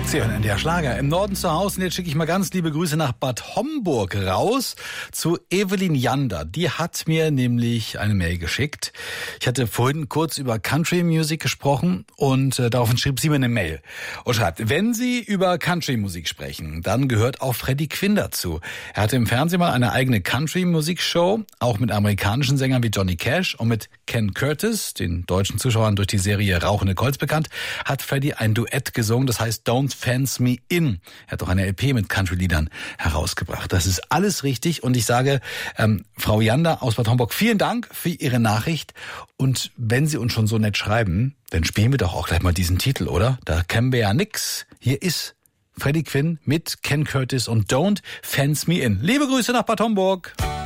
Sie hören NDR Schlager im Norden zu Hause. Und jetzt schicke ich mal ganz liebe Grüße nach Bad Homburg raus zu Evelyn Jander. Die hat mir nämlich eine Mail geschickt. Ich hatte vorhin kurz über Country Music gesprochen und daraufhin schrieb sie mir eine Mail und schreibt, wenn Sie über Country Musik sprechen, dann gehört auch Freddie Quinn dazu. Er hatte im Fernsehen mal eine eigene Country Musik Show, auch mit amerikanischen Sängern wie Johnny Cash und mit Ken Curtis, den deutschen Zuschauern durch die Serie Rauchende Colts bekannt, hat Freddie ein Duett gesungen, das heißt Don't Fence Me In. Er hat auch eine LP mit Country-Liedern herausgebracht. Das ist alles richtig und ich sage, Frau Jander aus Bad Homburg, vielen Dank für Ihre Nachricht und wenn Sie uns schon so nett schreiben, dann spielen wir doch auch gleich mal diesen Titel, oder? Da kennen wir ja nix. Hier ist Freddie Quinn mit Ken Curtis und Don't Fence Me In. Liebe Grüße nach Bad Homburg.